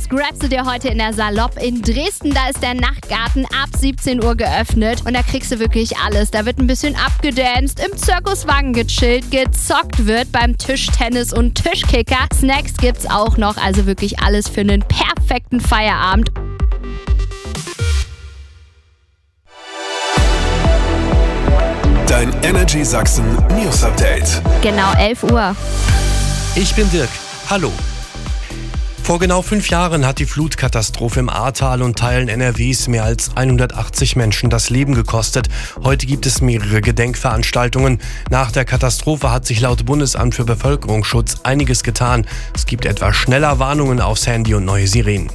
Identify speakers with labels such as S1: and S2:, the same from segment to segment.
S1: Das grabst du dir heute in der Salopp in Dresden. Da ist der Nachtgarten ab 17 Uhr geöffnet und da kriegst du wirklich alles. Da wird ein bisschen abgedanced, im Zirkuswagen gechillt, gezockt wird beim Tischtennis und Tischkicker. Snacks gibt's auch noch, also wirklich alles für einen perfekten Feierabend.
S2: Dein Energy Sachsen News Update.
S1: Genau 11 Uhr.
S3: Ich bin Dirk. Hallo. Vor genau 5 Jahren hat die Flutkatastrophe im Ahrtal und Teilen NRWs mehr als 180 Menschen das Leben gekostet. Heute gibt es mehrere Gedenkveranstaltungen. Nach der Katastrophe hat sich laut Bundesamt für Bevölkerungsschutz einiges getan. Es gibt etwa schneller Warnungen aufs Handy und neue Sirenen.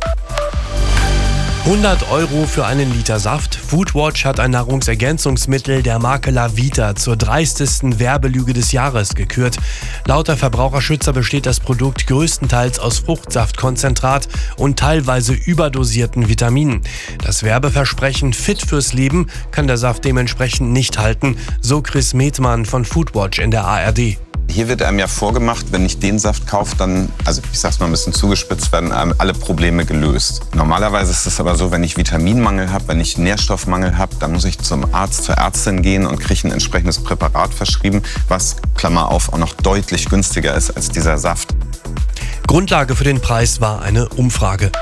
S3: 100 € für einen Liter Saft. Foodwatch hat ein Nahrungsergänzungsmittel der Marke Lavita zur dreistesten Werbelüge des Jahres gekürt. Laut der Verbraucherschützer besteht das Produkt größtenteils aus Fruchtsaftkonzentrat und teilweise überdosierten Vitaminen. Das Werbeversprechen Fit fürs Leben kann der Saft dementsprechend nicht halten, so Chris Methmann von Foodwatch in der ARD.
S4: Hier wird einem ja vorgemacht, wenn ich den Saft kaufe, dann, also ich sag's mal ein bisschen zugespitzt, werden einem alle Probleme gelöst. Normalerweise ist es aber so, wenn ich Vitaminmangel habe, wenn ich Nährstoffmangel habe, dann muss ich zum Arzt, zur Ärztin gehen und kriege ein entsprechendes Präparat verschrieben, was, Klammer auf, auch noch deutlich günstiger ist als dieser Saft.
S3: Grundlage für den Preis war eine Umfrage.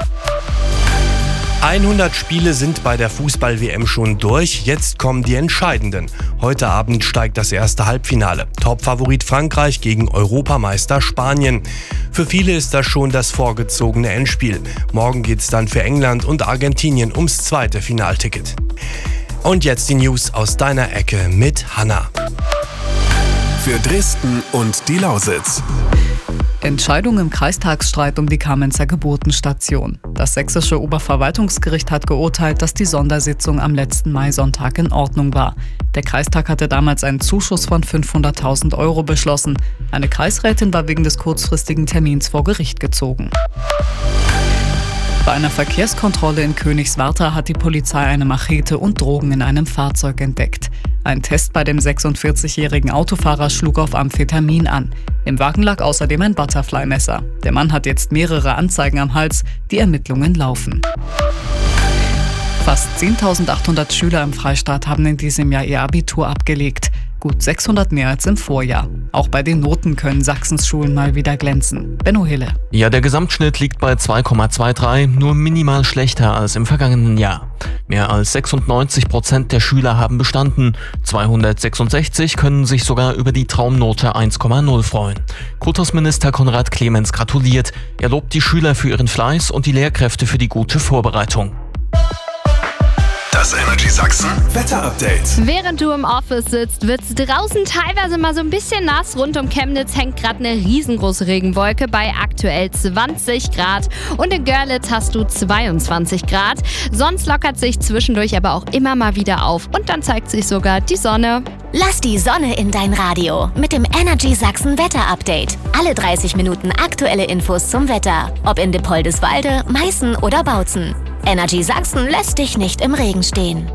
S3: 100 Spiele sind bei der Fußball-WM schon durch, jetzt kommen die entscheidenden. Heute Abend steigt das erste Halbfinale. Topfavorit Frankreich gegen Europameister Spanien. Für viele ist das schon das vorgezogene Endspiel. Morgen geht's dann für England und Argentinien ums zweite Finalticket. Und jetzt die News aus deiner Ecke mit Hanna.
S2: Für Dresden und die Lausitz.
S5: Entscheidung im Kreistagsstreit um die Kamenzer Geburtenstation. Das sächsische Oberverwaltungsgericht hat geurteilt, dass die Sondersitzung am letzten Maisonntag in Ordnung war. Der Kreistag hatte damals einen Zuschuss von 500.000 € beschlossen. Eine Kreisrätin war wegen des kurzfristigen Termins vor Gericht gezogen. Bei einer Verkehrskontrolle in Königswartha hat die Polizei eine Machete und Drogen in einem Fahrzeug entdeckt. Ein Test bei dem 46-jährigen Autofahrer schlug auf Amphetamin an. Im Wagen lag außerdem ein Butterfly-Messer. Der Mann hat jetzt mehrere Anzeigen am Hals. Die Ermittlungen laufen. Fast 10.800 Schüler im Freistaat haben in diesem Jahr ihr Abitur abgelegt. Gut 600 mehr als im Vorjahr. Auch bei den Noten können Sachsens Schulen mal wieder glänzen. Benno Hille.
S6: Ja, der Gesamtschnitt liegt bei 2,23, nur minimal schlechter als im vergangenen Jahr. Mehr als 96% der Schüler haben bestanden. 266 können sich sogar über die Traumnote 1,0 freuen. Kultusminister Konrad Clemens gratuliert. Er lobt die Schüler für ihren Fleiß und die Lehrkräfte für die gute Vorbereitung.
S2: Das Energy Sachsen Wetter Update.
S1: Während du im Office sitzt, wird's draußen teilweise mal so ein bisschen nass. Rund um Chemnitz hängt gerade eine riesengroße Regenwolke bei aktuell 20 Grad. Und in Görlitz hast du 22 Grad. Sonst lockert sich zwischendurch aber auch immer mal wieder auf. Und dann zeigt sich sogar die Sonne.
S7: Lass die Sonne in dein Radio mit dem Energy Sachsen Wetter Update. Alle 30 Minuten aktuelle Infos zum Wetter. Ob in Dippoldiswalde, Meißen oder Bautzen. Energy Sachsen lässt dich nicht im Regen stehen.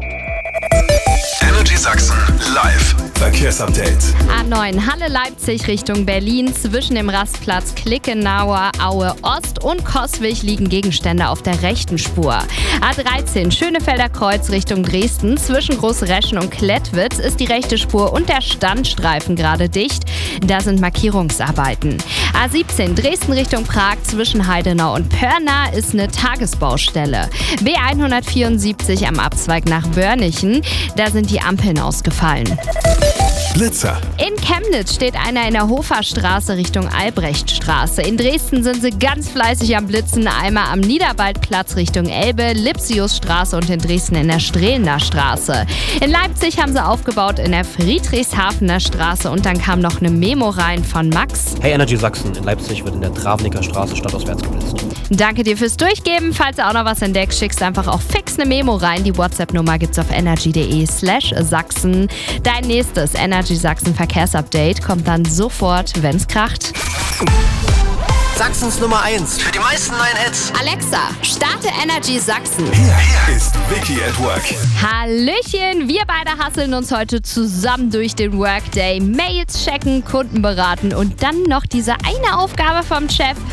S2: Energy Sachsen live Verkehrsupdate.
S1: A9 Halle-Leipzig Richtung Berlin. Zwischen dem Rastplatz Klickenauer, Aue Ost und Coswig liegen Gegenstände auf der rechten Spur. A13 Schönefelder Kreuz Richtung Dresden. Zwischen Großreschen und Klettwitz ist die rechte Spur und der Standstreifen gerade dicht. Da sind Markierungsarbeiten. A17 Dresden Richtung Prag. Zwischen Heidenau und Pörna ist eine Tagesbaustelle. B174 am Abzweig nach Börnichen. Da sind die Ampeln ausgefallen.
S2: Blitzer.
S1: In Chemnitz steht einer in der Hoferstraße Richtung Albrechtstraße. In Dresden sind sie ganz fleißig am Blitzen. Einmal am Niederwaldplatz Richtung Elbe, Lipsiusstraße und in Dresden in der Strehlener Straße. In Leipzig haben sie aufgebaut in der Friedrichshafener Straße und dann kam noch eine Memo rein von Max.
S8: Hey Energy Sachsen, in Leipzig wird in der Travniker Straße stadtauswärts geblitzt.
S1: Danke dir fürs Durchgeben. Falls du auch noch was entdeckst, schickst einfach auch fix eine Memo rein. Die WhatsApp-Nummer gibt's auf energy.de/Sachsen. Dein nächstes Energy Sachsen Verkehrsupdate kommt dann sofort, wenn's kracht.
S9: Sachsens Nummer 1 für die meisten neuen Hits.
S1: Alexa, starte Energy Sachsen.
S2: Hier ist Vicky at Work.
S1: Hallöchen, wir beide hasseln uns heute zusammen durch den Workday. Mails checken, Kunden beraten und dann noch diese eine Aufgabe vom Chef.